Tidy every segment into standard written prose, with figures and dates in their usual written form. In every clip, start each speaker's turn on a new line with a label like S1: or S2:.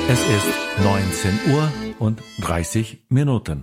S1: Es ist 19:30 Uhr.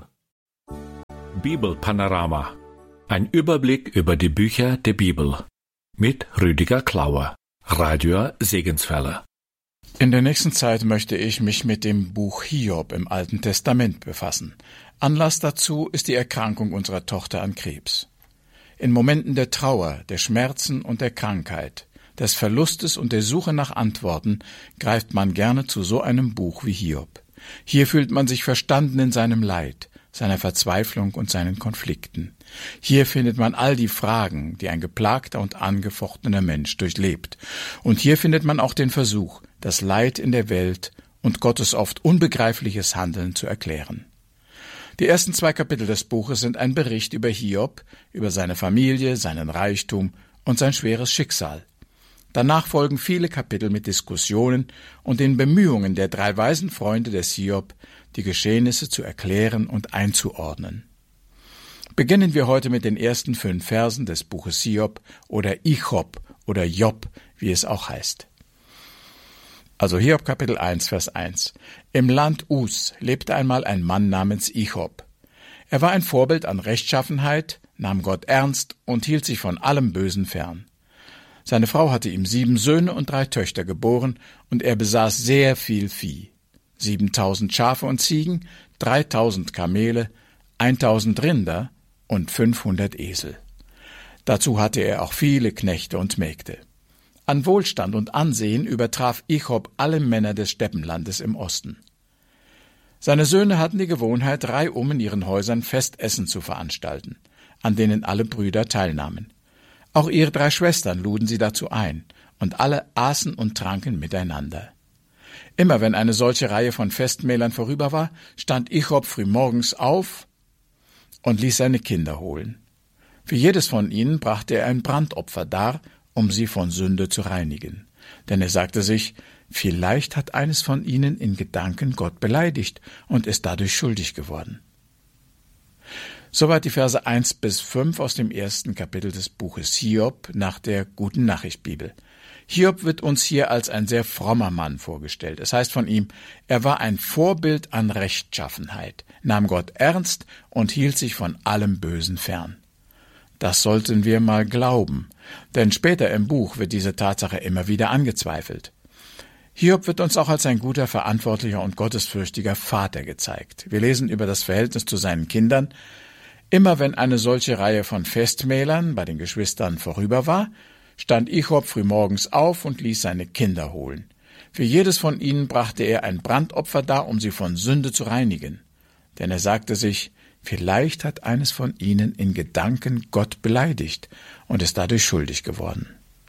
S1: Bibelpanorama. Ein Überblick über die Bücher der Bibel. Mit Rüdiger Klauer, Radio Segenswelle.
S2: In der nächsten Zeit möchte ich mich mit dem Buch Hiob im Alten Testament befassen. Anlass dazu ist die Erkrankung unserer Tochter an Krebs. In Momenten der Trauer, der Schmerzen und der Krankheit, des Verlustes und der Suche nach Antworten greift man gerne zu so einem Buch wie Hiob. Hier fühlt man sich verstanden in seinem Leid, seiner Verzweiflung und seinen Konflikten. Hier findet man all die Fragen, die ein geplagter und angefochtener Mensch durchlebt. Und hier findet man auch den Versuch, das Leid in der Welt und Gottes oft unbegreifliches Handeln zu erklären. Die ersten 2 Kapitel des Buches sind ein Bericht über Hiob, über seine Familie, seinen Reichtum und sein schweres Schicksal. Danach folgen viele Kapitel mit Diskussionen und den Bemühungen der 3 weisen Freunde des Hiob, die Geschehnisse zu erklären und einzuordnen. Beginnen wir heute mit den ersten 5 Versen des Buches Hiob oder Ichob oder Job, wie es auch heißt. Also Hiob Kapitel 1, Vers 1. Im Land Us lebte einmal ein Mann namens Ichob. Er war ein Vorbild an Rechtschaffenheit, nahm Gott ernst und hielt sich von allem Bösen fern. Seine Frau hatte ihm 7 Söhne und 3 Töchter geboren, und er besaß sehr viel Vieh. 7.000 Schafe und Ziegen, 3.000 Kamele, 1.000 Rinder und 500 Esel. Dazu hatte er auch viele Knechte und Mägde. An Wohlstand und Ansehen übertraf Ichob alle Männer des Steppenlandes im Osten. Seine Söhne hatten die Gewohnheit, reihum in ihren Häusern Festessen zu veranstalten, an denen alle Brüder teilnahmen. Auch ihre 3 Schwestern luden sie dazu ein, und alle aßen und tranken miteinander. Immer wenn eine solche Reihe von Festmählern vorüber war, stand Ichob frühmorgens auf und ließ seine Kinder holen. Für jedes von ihnen brachte er ein Brandopfer dar, um sie von Sünde zu reinigen. Denn er sagte sich, vielleicht hat eines von ihnen in Gedanken Gott beleidigt und ist dadurch schuldig geworden. Soweit die Verse 1 bis 5 aus dem ersten Kapitel des Buches Hiob nach der Guten-Nachricht-Bibel. Hiob wird uns hier als ein sehr frommer Mann vorgestellt. Es heißt von ihm, er war ein Vorbild an Rechtschaffenheit, nahm Gott ernst und hielt sich von allem Bösen fern. Das sollten wir mal glauben, denn später im Buch wird diese Tatsache immer wieder angezweifelt. Hiob wird uns auch als ein guter, verantwortlicher und gottesfürchtiger Vater gezeigt. Wir lesen über das Verhältnis zu seinen Kindern. Immer wenn eine solche Reihe von Festmählern bei den Geschwistern vorüber war, stand Ichob frühmorgens auf und ließ seine Kinder holen. Für jedes von ihnen brachte er ein Brandopfer dar, um sie von Sünde zu reinigen. Denn er sagte sich, vielleicht hat eines von ihnen in Gedanken Gott beleidigt und ist dadurch schuldig geworden.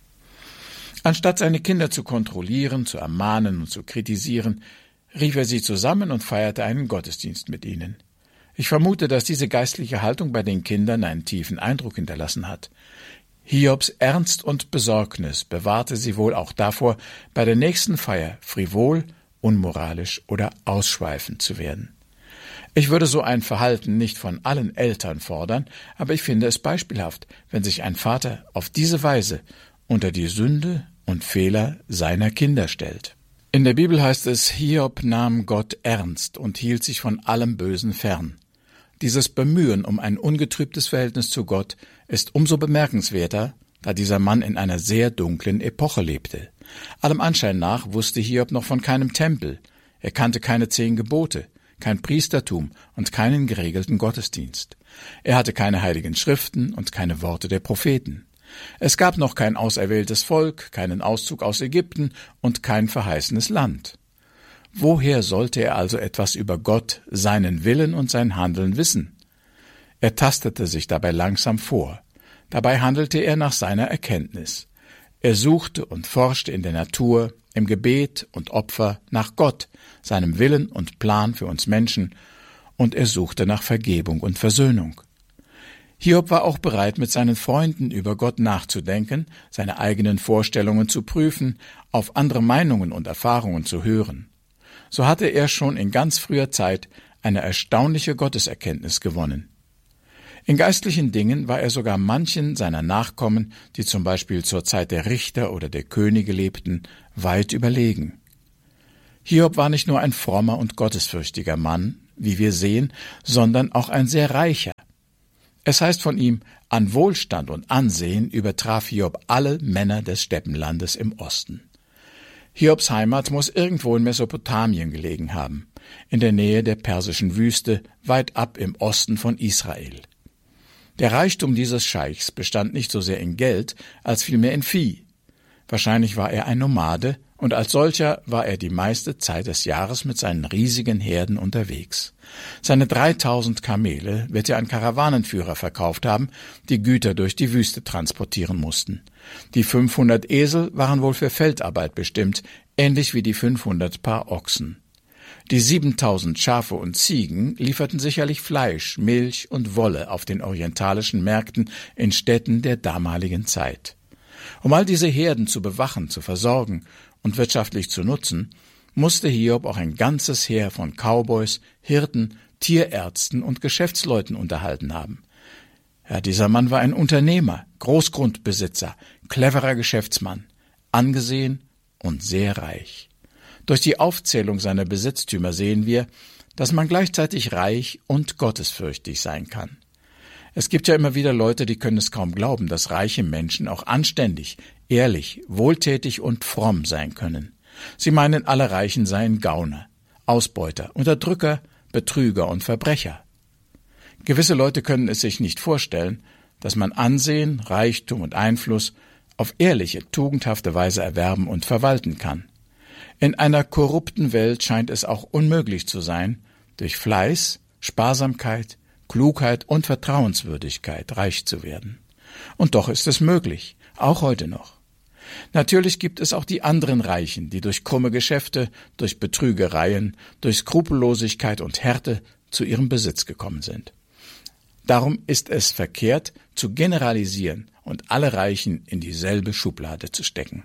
S2: Anstatt seine Kinder zu kontrollieren, zu ermahnen und zu kritisieren, rief er sie zusammen und feierte einen Gottesdienst mit ihnen. Ich vermute, dass diese geistliche Haltung bei den Kindern einen tiefen Eindruck hinterlassen hat. Hiobs Ernst und Besorgnis bewahrte sie wohl auch davor, bei der nächsten Feier frivol, unmoralisch oder ausschweifend zu werden. Ich würde so ein Verhalten nicht von allen Eltern fordern, aber ich finde es beispielhaft, wenn sich ein Vater auf diese Weise unter die Sünde und Fehler seiner Kinder stellt. In der Bibel heißt es, Hiob nahm Gott ernst und hielt sich von allem Bösen fern. Dieses Bemühen um ein ungetrübtes Verhältnis zu Gott ist umso bemerkenswerter, da dieser Mann in einer sehr dunklen Epoche lebte. Allem Anschein nach wusste Hiob noch von keinem Tempel. Er kannte keine 10 Gebote, kein Priestertum und keinen geregelten Gottesdienst. Er hatte keine heiligen Schriften und keine Worte der Propheten. Es gab noch kein auserwähltes Volk, keinen Auszug aus Ägypten und kein verheißenes Land. Woher sollte er also etwas über Gott, seinen Willen und sein Handeln wissen? Er tastete sich dabei langsam vor. Dabei handelte er nach seiner Erkenntnis. Er suchte und forschte in der Natur, im Gebet und Opfer nach Gott, seinem Willen und Plan für uns Menschen, und er suchte nach Vergebung und Versöhnung. Hiob war auch bereit, mit seinen Freunden über Gott nachzudenken, seine eigenen Vorstellungen zu prüfen, auf andere Meinungen und Erfahrungen zu hören. So hatte er schon in ganz früher Zeit eine erstaunliche Gotteserkenntnis gewonnen. In geistlichen Dingen war er sogar manchen seiner Nachkommen, die zum Beispiel zur Zeit der Richter oder der Könige lebten, weit überlegen. Hiob war nicht nur ein frommer und gottesfürchtiger Mann, wie wir sehen, sondern auch ein sehr reicher. Es heißt von ihm, an Wohlstand und Ansehen übertraf Hiob alle Männer des Steppenlandes im Osten. Hiobs Heimat muss irgendwo in Mesopotamien gelegen haben, in der Nähe der persischen Wüste, weit ab im Osten von Israel. Der Reichtum dieses Scheichs bestand nicht so sehr in Geld, als vielmehr in Vieh. Wahrscheinlich war er ein Nomade, und als solcher war er die meiste Zeit des Jahres mit seinen riesigen Herden unterwegs. Seine 3000 Kamele wird er an Karawanenführer verkauft haben, die Güter durch die Wüste transportieren mussten. Die 500 Esel waren wohl für Feldarbeit bestimmt, ähnlich wie die 500 Paar Ochsen. Die 7000 Schafe und Ziegen lieferten sicherlich Fleisch, Milch und Wolle auf den orientalischen Märkten in Städten der damaligen Zeit. Um all diese Herden zu bewachen, zu versorgen und wirtschaftlich zu nutzen, musste Hiob auch ein ganzes Heer von Cowboys, Hirten, Tierärzten und Geschäftsleuten unterhalten haben. Ja, dieser Mann war ein Unternehmer, Großgrundbesitzer, cleverer Geschäftsmann, angesehen und sehr reich. Durch die Aufzählung seiner Besitztümer sehen wir, dass man gleichzeitig reich und gottesfürchtig sein kann. Es gibt ja immer wieder Leute, die können es kaum glauben, dass reiche Menschen auch anständig, ehrlich, wohltätig und fromm sein können. Sie meinen, alle Reichen seien Gauner, Ausbeuter, Unterdrücker, Betrüger und Verbrecher. Gewisse Leute können es sich nicht vorstellen, dass man Ansehen, Reichtum und Einfluss auf ehrliche, tugendhafte Weise erwerben und verwalten kann. In einer korrupten Welt scheint es auch unmöglich zu sein, durch Fleiß, Sparsamkeit, Klugheit und Vertrauenswürdigkeit reich zu werden. Und doch ist es möglich, auch heute noch. Natürlich gibt es auch die anderen Reichen, die durch krumme Geschäfte, durch Betrügereien, durch Skrupellosigkeit und Härte zu ihrem Besitz gekommen sind. Darum ist es verkehrt, zu generalisieren und alle Reichen in dieselbe Schublade zu stecken.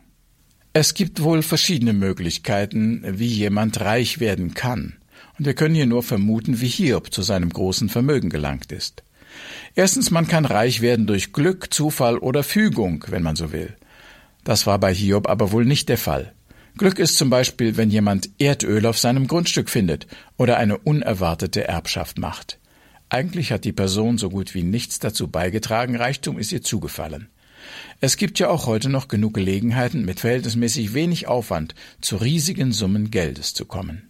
S2: Es gibt wohl verschiedene Möglichkeiten, wie jemand reich werden kann. Und wir können hier nur vermuten, wie Hiob zu seinem großen Vermögen gelangt ist. Erstens, man kann reich werden durch Glück, Zufall oder Fügung, wenn man so will. Das war bei Hiob aber wohl nicht der Fall. Glück ist zum Beispiel, wenn jemand Erdöl auf seinem Grundstück findet oder eine unerwartete Erbschaft macht. Eigentlich hat die Person so gut wie nichts dazu beigetragen, Reichtum ist ihr zugefallen. Es gibt ja auch heute noch genug Gelegenheiten, mit verhältnismäßig wenig Aufwand zu riesigen Summen Geldes zu kommen.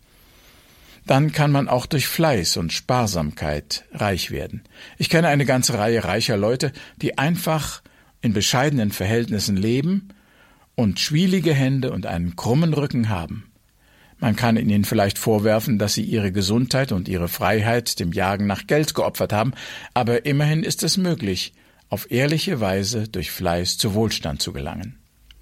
S2: Dann kann man auch durch Fleiß und Sparsamkeit reich werden. Ich kenne eine ganze Reihe reicher Leute, die einfach in bescheidenen Verhältnissen leben und schwielige Hände und einen krummen Rücken haben. Man kann ihnen vielleicht vorwerfen, dass sie ihre Gesundheit und ihre Freiheit dem Jagen nach Geld geopfert haben, aber immerhin ist es möglich, auf ehrliche Weise durch Fleiß zu Wohlstand zu gelangen.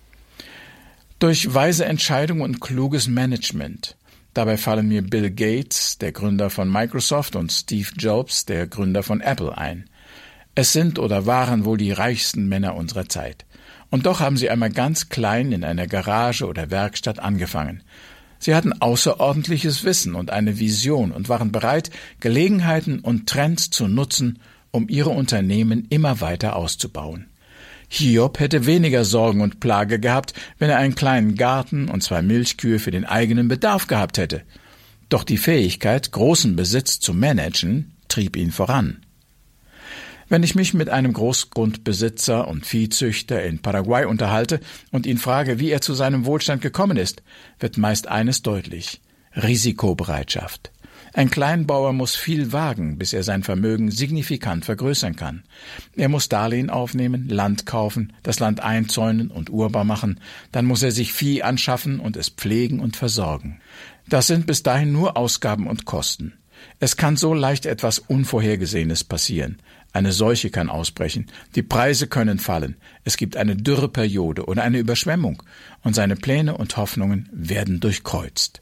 S2: Durch weise Entscheidungen und kluges Management. Dabei fallen mir Bill Gates, der Gründer von Microsoft, und Steve Jobs, der Gründer von Apple, ein. Es sind oder waren wohl die reichsten Männer unserer Zeit. Und doch haben sie einmal ganz klein in einer Garage oder Werkstatt angefangen. Sie hatten außerordentliches Wissen und eine Vision und waren bereit, Gelegenheiten und Trends zu nutzen, um ihre Unternehmen immer weiter auszubauen. Hiob hätte weniger Sorgen und Plage gehabt, wenn er einen kleinen Garten und 2 Milchkühe für den eigenen Bedarf gehabt hätte. Doch die Fähigkeit, großen Besitz zu managen, trieb ihn voran. Wenn ich mich mit einem Großgrundbesitzer und Viehzüchter in Paraguay unterhalte und ihn frage, wie er zu seinem Wohlstand gekommen ist, wird meist eines deutlich: Risikobereitschaft. Ein Kleinbauer muss viel wagen, bis er sein Vermögen signifikant vergrößern kann. Er muss Darlehen aufnehmen, Land kaufen, das Land einzäunen und urbar machen, dann muss er sich Vieh anschaffen und es pflegen und versorgen. Das sind bis dahin nur Ausgaben und Kosten. Es kann so leicht etwas Unvorhergesehenes passieren. Eine Seuche kann ausbrechen, die Preise können fallen, es gibt eine Dürreperiode oder eine Überschwemmung und seine Pläne und Hoffnungen werden durchkreuzt.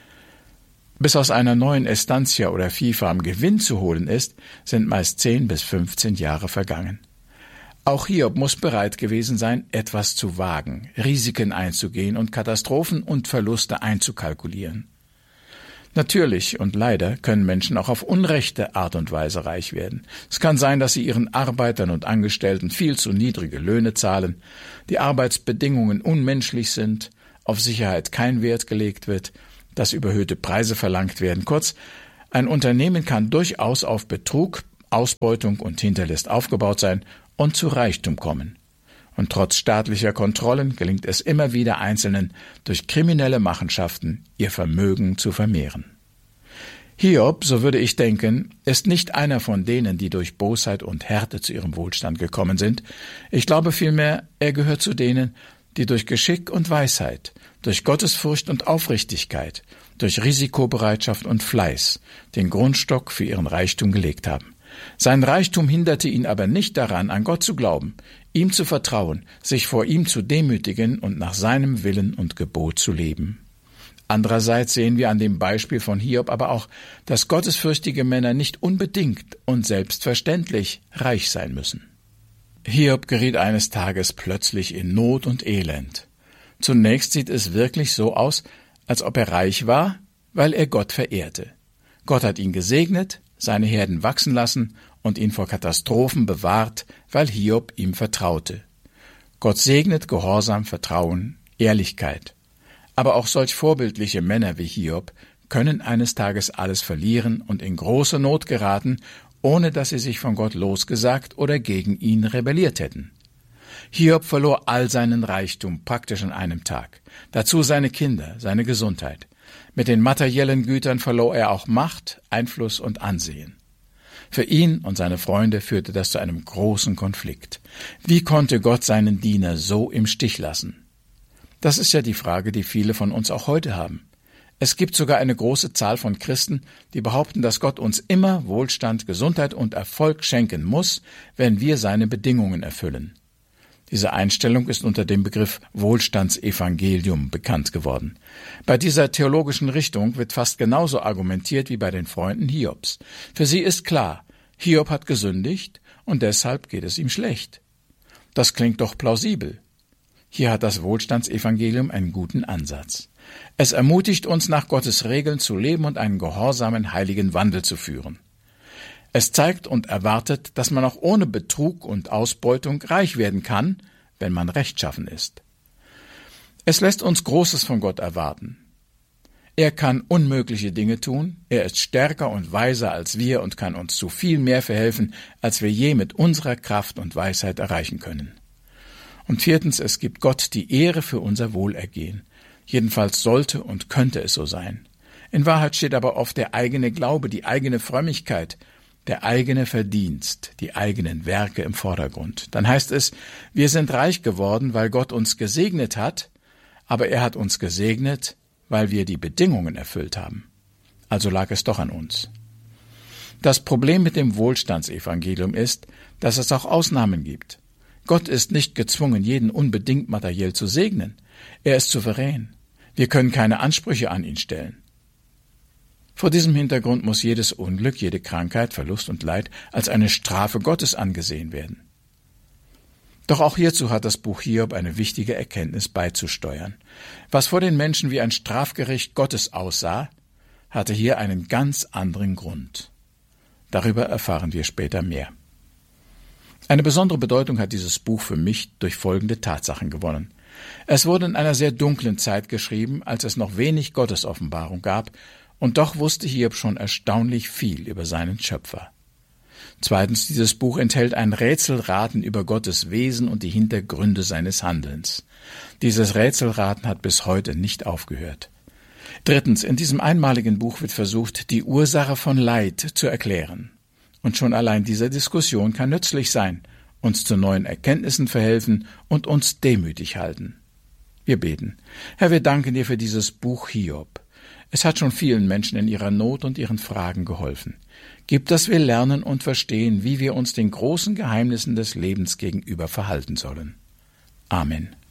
S2: Bis aus einer neuen Estancia oder Viehfarm Gewinn zu holen ist, sind meist 10 bis 15 Jahre vergangen. Auch Hiob muss bereit gewesen sein, etwas zu wagen, Risiken einzugehen und Katastrophen und Verluste einzukalkulieren. Natürlich und leider können Menschen auch auf unrechte Art und Weise reich werden. Es kann sein, dass sie ihren Arbeitern und Angestellten viel zu niedrige Löhne zahlen, die Arbeitsbedingungen unmenschlich sind, auf Sicherheit kein Wert gelegt wird, dass überhöhte Preise verlangt werden. Kurz, ein Unternehmen kann durchaus auf Betrug, Ausbeutung und Hinterlist aufgebaut sein und zu Reichtum kommen. Und trotz staatlicher Kontrollen gelingt es immer wieder Einzelnen, durch kriminelle Machenschaften ihr Vermögen zu vermehren. Hiob, so würde ich denken, ist nicht einer von denen, die durch Bosheit und Härte zu ihrem Wohlstand gekommen sind. Ich glaube vielmehr, er gehört zu denen, die durch Geschick und Weisheit, durch Gottesfurcht und Aufrichtigkeit, durch Risikobereitschaft und Fleiß den Grundstock für ihren Reichtum gelegt haben. Sein Reichtum hinderte ihn aber nicht daran, an Gott zu glauben, ihm zu vertrauen, sich vor ihm zu demütigen und nach seinem Willen und Gebot zu leben. Andererseits sehen wir an dem Beispiel von Hiob aber auch, dass gottesfürchtige Männer nicht unbedingt und selbstverständlich reich sein müssen. Hiob geriet eines Tages plötzlich in Not und Elend. Zunächst sieht es wirklich so aus, als ob er reich war, weil er Gott verehrte. Gott hat ihn gesegnet, seine Herden wachsen lassen und ihn vor Katastrophen bewahrt, weil Hiob ihm vertraute. Gott segnet Gehorsam, Vertrauen, Ehrlichkeit. Aber auch solch vorbildliche Männer wie Hiob können eines Tages alles verlieren und in große Not geraten, ohne dass sie sich von Gott losgesagt oder gegen ihn rebelliert hätten. Hiob verlor all seinen Reichtum praktisch an einem Tag, dazu seine Kinder, seine Gesundheit. Mit den materiellen Gütern verlor er auch Macht, Einfluss und Ansehen. Für ihn und seine Freunde führte das zu einem großen Konflikt. Wie konnte Gott seinen Diener so im Stich lassen? Das ist ja die Frage, die viele von uns auch heute haben. Es gibt sogar eine große Zahl von Christen, die behaupten, dass Gott uns immer Wohlstand, Gesundheit und Erfolg schenken muss, wenn wir seine Bedingungen erfüllen. Diese Einstellung ist unter dem Begriff Wohlstandsevangelium bekannt geworden. Bei dieser theologischen Richtung wird fast genauso argumentiert wie bei den Freunden Hiobs. Für sie ist klar, Hiob hat gesündigt und deshalb geht es ihm schlecht. Das klingt doch plausibel. Hier hat das Wohlstandsevangelium einen guten Ansatz. Es ermutigt uns, nach Gottes Regeln zu leben und einen gehorsamen, heiligen Wandel zu führen. Es zeigt und erwartet, dass man auch ohne Betrug und Ausbeutung reich werden kann, wenn man rechtschaffen ist. Es lässt uns Großes von Gott erwarten. Er kann unmögliche Dinge tun, er ist stärker und weiser als wir und kann uns zu viel mehr verhelfen, als wir je mit unserer Kraft und Weisheit erreichen können. Und viertens, es gibt Gott die Ehre für unser Wohlergehen. Jedenfalls sollte und könnte es so sein. In Wahrheit steht aber oft der eigene Glaube, die eigene Frömmigkeit, der eigene Verdienst, die eigenen Werke im Vordergrund. Dann heißt es, wir sind reich geworden, weil Gott uns gesegnet hat, aber er hat uns gesegnet, weil wir die Bedingungen erfüllt haben. Also lag es doch an uns. Das Problem mit dem Wohlstandsevangelium ist, dass es auch Ausnahmen gibt. Gott ist nicht gezwungen, jeden unbedingt materiell zu segnen. Er ist souverän. Wir können keine Ansprüche an ihn stellen. Vor diesem Hintergrund muss jedes Unglück, jede Krankheit, Verlust und Leid als eine Strafe Gottes angesehen werden. Doch auch hierzu hat das Buch Hiob eine wichtige Erkenntnis beizusteuern. Was vor den Menschen wie ein Strafgericht Gottes aussah, hatte hier einen ganz anderen Grund. Darüber erfahren wir später mehr. Eine besondere Bedeutung hat dieses Buch für mich durch folgende Tatsachen gewonnen. Es wurde in einer sehr dunklen Zeit geschrieben, als es noch wenig Gottesoffenbarung gab, und doch wusste Hiob schon erstaunlich viel über seinen Schöpfer. Zweitens, dieses Buch enthält ein Rätselraten über Gottes Wesen und die Hintergründe seines Handelns. Dieses Rätselraten hat bis heute nicht aufgehört. Drittens, in diesem einmaligen Buch wird versucht, die Ursache von Leid zu erklären. Und schon allein diese Diskussion kann nützlich sein, uns zu neuen Erkenntnissen verhelfen und uns demütig halten. Wir beten. Herr, wir danken dir für dieses Buch Hiob. Es hat schon vielen Menschen in ihrer Not und ihren Fragen geholfen. Gib, dass wir lernen und verstehen, wie wir uns den großen Geheimnissen des Lebens gegenüber verhalten sollen. Amen.